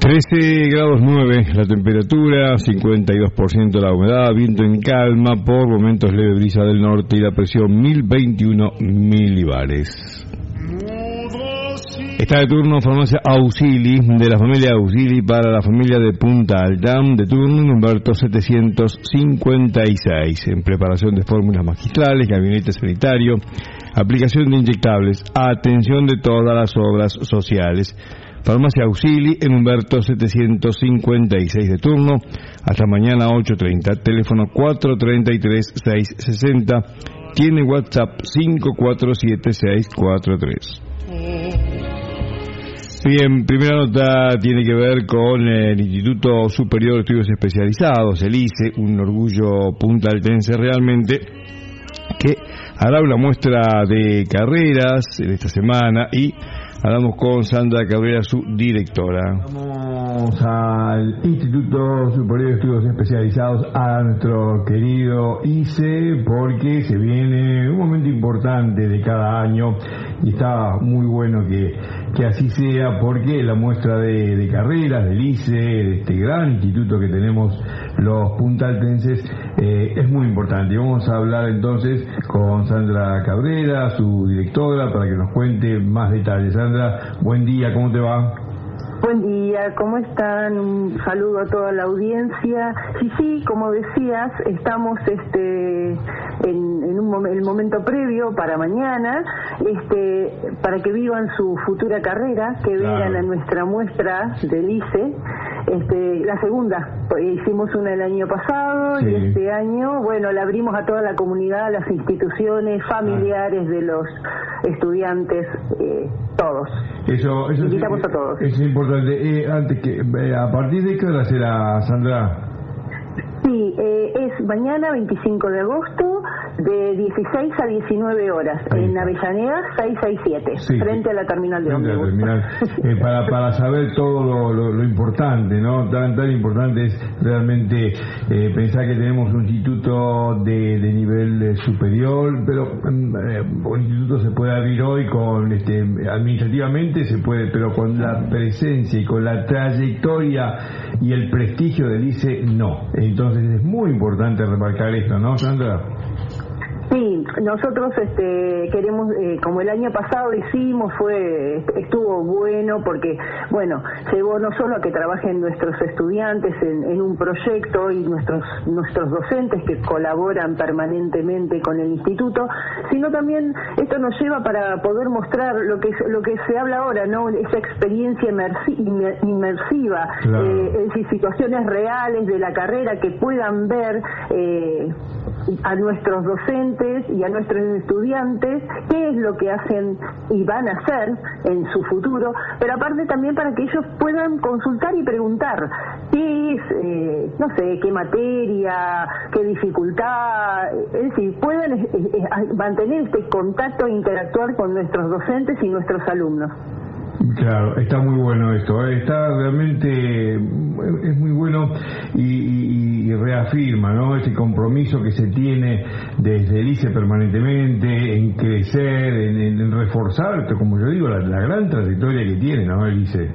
13 grados 9 la temperatura, 52% la humedad, viento en calma, por momentos leve brisa del norte y la presión 1021 milibares. Está de turno Farmacia Auxili, de la familia Auxili para la familia de Punta Alta, de turno en Humberto 756, en preparación de fórmulas magistrales, gabinete sanitario, aplicación de inyectables, atención de todas las obras sociales. Farmacia Auxili en Humberto 756 de turno, hasta mañana 8:30, teléfono 433-660, tiene WhatsApp 547-643. Bien, primera nota tiene que ver con el Instituto Superior de Estudios Especializados, el ICE, un orgullo puntaltense realmente, que hará una muestra de carreras en esta semana y hablamos con Sandra Cabrera, su directora. Vamos al Instituto Superior de Estudios Especializados, a nuestro querido ICE, porque se viene un momento importante de cada año y está muy bueno que así sea, porque la muestra de carreras del ICE, de este gran instituto que tenemos los puntaltenses, es muy importante. Y vamos a hablar entonces con Sandra Cabrera, su directora, para que nos cuente más detalles. Sandra, buen día, ¿cómo te va? Buen día, ¿cómo están? Un saludo a toda la audiencia. Sí, como decías, estamos en el momento previo para mañana, para que vivan su futura carrera, que vengan a nuestra muestra del ICE. La segunda, hicimos una el año pasado, sí. Y este año, bueno, la abrimos a toda la comunidad, a las instituciones, familiares de los estudiantes, todos. Eso invitamos a todos. Es importante. ¿A partir de qué hora será, Sandra? Sí, es mañana 25 de agosto de 16 a 19 horas en Avellaneda 667, sí, frente a la terminal de ómnibus. Para saber todo lo importante, ¿no? Tan importante es realmente pensar que tenemos un instituto de nivel superior, pero un instituto se puede abrir hoy con administrativamente se puede, pero con la presencia y con la trayectoria y el prestigio del ICE no. Entonces es muy importante remarcar esto, ¿no, Sandra? Sí, nosotros queremos, como el año pasado hicimos, estuvo bueno porque, bueno, llevó no solo a que trabajen nuestros estudiantes en un proyecto y nuestros docentes que colaboran permanentemente con el instituto, sino también esto nos lleva para poder mostrar lo que se habla ahora, ¿no? Esa experiencia inmersiva, claro. Es decir, situaciones reales de la carrera que puedan ver a nuestros docentes y a nuestros estudiantes qué es lo que hacen y van a hacer en su futuro, pero aparte también para que ellos puedan consultar y preguntar qué es, no sé, qué materia, qué dificultad, es decir, puedan mantener este contacto e interactuar con nuestros docentes y nuestros alumnos. Claro, está muy bueno esto, está realmente, es muy bueno y reafirma, ¿no? Este compromiso que se tiene desde el ICE permanentemente en crecer, en reforzar, como yo digo, la gran trayectoria que tiene, ¿no? El ICE.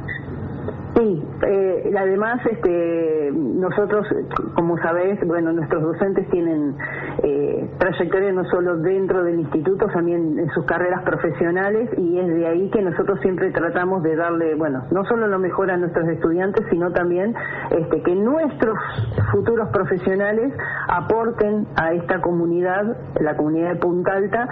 Sí, además nosotros, como sabés, bueno, nuestros docentes tienen trayectoria no solo dentro del instituto, también en sus carreras profesionales, y es de ahí que nosotros siempre tratamos de darle, bueno, no solo lo mejor a nuestros estudiantes, sino también que nuestros futuros profesionales aporten a esta comunidad, la comunidad de Punta Alta,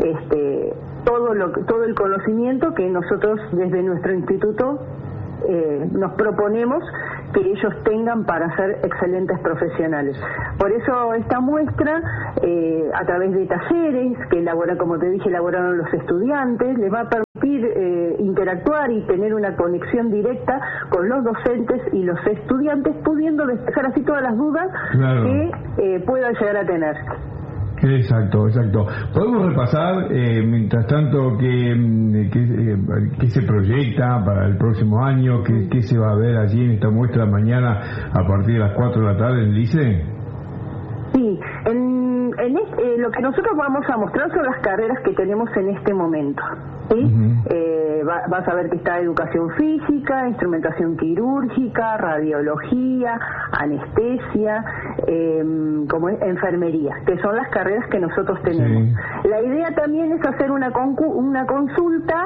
todo el conocimiento que nosotros desde nuestro instituto nos proponemos que ellos tengan para ser excelentes profesionales. Por eso esta muestra, a través de talleres que como te dije, elaboraron los estudiantes, les va a permitir interactuar y tener una conexión directa con los docentes y los estudiantes, pudiendo despejar así todas las dudas, claro, que puedan llegar a tener. Exacto. Podemos repasar, mientras tanto, qué se proyecta para el próximo año, qué se va a ver allí en esta muestra mañana a partir de las 4 de la tarde en el ICE. Sí, lo que nosotros vamos a mostrar son las carreras que tenemos en este momento, ¿sí? vas a ver que está educación física, instrumentación quirúrgica, radiología, anestesia, como enfermería, que son las carreras que nosotros tenemos. Sí. La idea también es hacer una consulta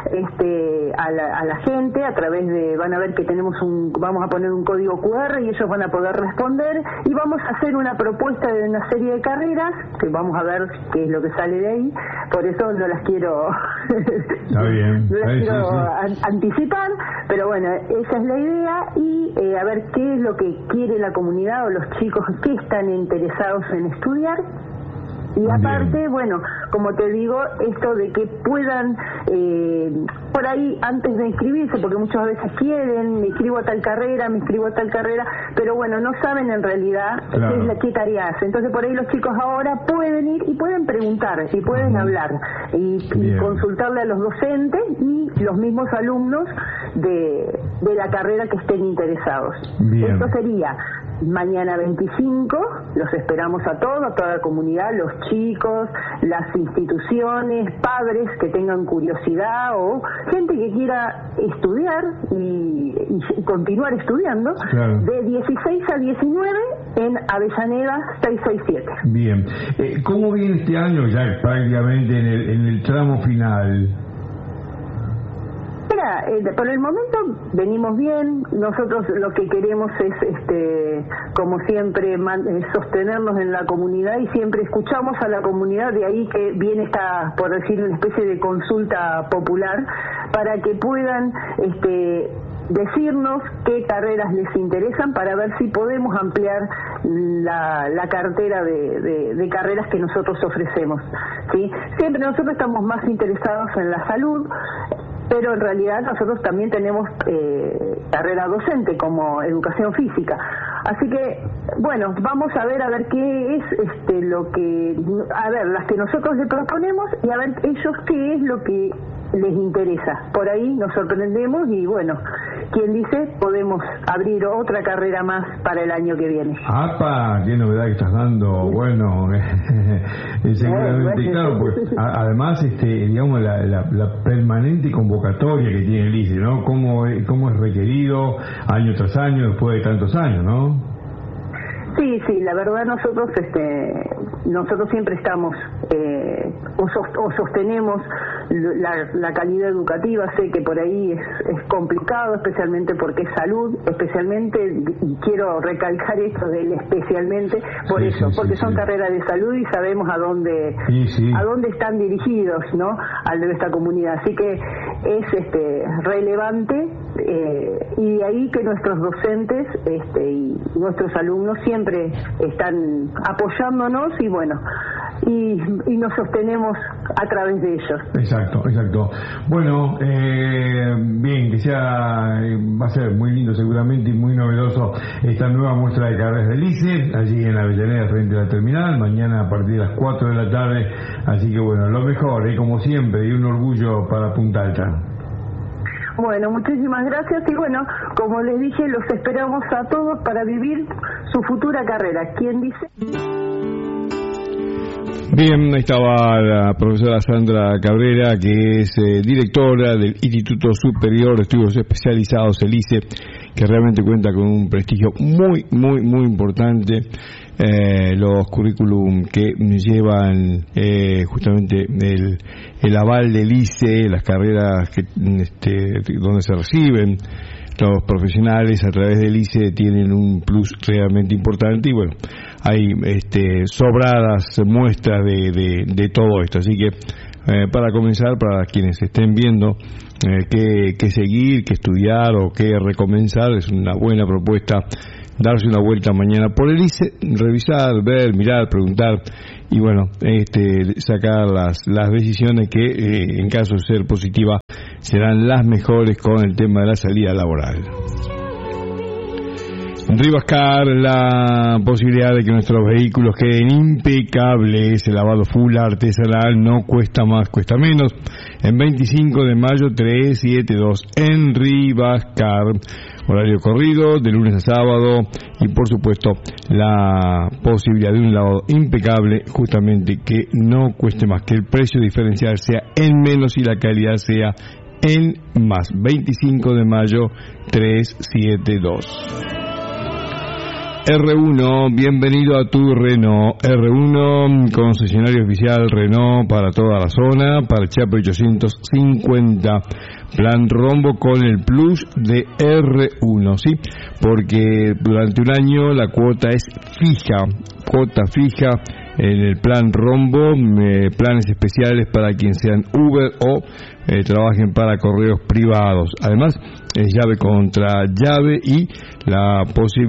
a la gente a través de, van a ver que vamos a poner un código QR y ellos van a poder responder, y vamos a hacer una propuesta de una serie de carreras que vamos a ver qué es lo que sale de ahí. Por eso no las quiero Está bien. no las quiero anticipar, pero bueno, esa es la idea, y a ver qué es lo que quiere la comunidad o los chicos que están interesados en estudiar. Y aparte, bueno, como te digo, esto de que puedan, por ahí, antes de inscribirse, porque muchas veces quieren, me inscribo a tal carrera, pero bueno, no saben en realidad qué tarea hace. Entonces, por ahí los chicos ahora pueden ir y pueden preguntar, y pueden hablar, y consultarle a los docentes y los mismos alumnos de la carrera que estén interesados. Bien. Esto sería mañana 25, los esperamos a toda la comunidad, los chicos, las instituciones, padres que tengan curiosidad o gente que quiera estudiar y continuar estudiando, de 16 a 19 en Avellaneda 667. Bien. ¿Cómo viene este año ya prácticamente en el tramo final? Mira, por el momento venimos bien. Nosotros lo que queremos es, como siempre, sostenernos en la comunidad, y siempre escuchamos a la comunidad. De ahí que viene esta, por decir, una especie de consulta popular para que puedan decirnos qué carreras les interesan, para ver si podemos ampliar la cartera de carreras que nosotros ofrecemos, ¿sí? Siempre nosotros estamos más interesados en la salud, pero en realidad nosotros también tenemos carrera docente como educación física. Así que, bueno, vamos a ver qué es las que nosotros le proponemos, y a ver ellos qué es lo que les interesa. Por ahí nos sorprendemos y, bueno, quien dice, podemos abrir otra carrera más para el año que viene. ¡Apa! ¡Qué novedad que estás dando! Bueno, seguramente, claro, pues además, digamos, la permanente convocatoria que tiene el ICE, ¿no? ¿Cómo es requerido año tras año, después de tantos años, ¿no? Sí, la verdad nosotros siempre estamos o sostenemos la calidad educativa. Sé que por ahí es complicado, especialmente porque es salud, especialmente, y quiero recalcar esto del especialmente por porque son carreras de salud y sabemos a dónde están dirigidos, ¿no? Al de nuestra comunidad. Así que es relevante, y de ahí que nuestros docentes y nuestros alumnos siempre están apoyándonos, y bueno, y nos sostenemos a través de ellos. Exacto. Bueno, bien, que va a ser muy lindo seguramente y muy novedoso esta nueva muestra de carreras del ICE, allí en la Avellaneda frente a la terminal, mañana a partir de las 4 de la tarde, así que bueno, lo mejor, como siempre, y un orgullo para Punta Alta. Bueno, muchísimas gracias, y bueno, como les dije, los esperamos a todos para vivir su futura carrera. ¿Quién dice? Bien, ahí estaba la profesora Sandra Cabrera, que es directora del Instituto Superior de Estudios Especializados, el ICE, que realmente cuenta con un prestigio muy, muy, muy importante. Los currículum que llevan justamente el aval del ICE, las carreras donde se reciben los profesionales a través del ICE tienen un plus realmente importante, y bueno, hay sobradas muestras de todo esto. Así que para comenzar, para quienes estén viendo qué seguir, qué estudiar o qué recomenzar, es una buena propuesta darse una vuelta mañana por el ICE, revisar, ver, mirar, preguntar, y bueno, sacar las decisiones que en caso de ser positiva serán las mejores con el tema de la salida laboral. Rivascar, la posibilidad de que nuestros vehículos queden impecables, el lavado full artesanal no cuesta más, cuesta menos. En 25 de mayo 372 en Rivascar, horario corrido de lunes a sábado, y por supuesto la posibilidad de un lavado impecable, justamente que no cueste más, que el precio diferencial sea en menos y la calidad sea en más 25 de mayo 372. R1, bienvenido a tu Renault. R1, concesionario oficial Renault para toda la zona, para Chape 850, plan rombo con el plus de R1, ¿sí? Porque durante un año la cuota es fija, en el plan rombo, planes especiales para quien sean Uber o trabajen para correos privados. Además, es llave contra llave y la posibilidad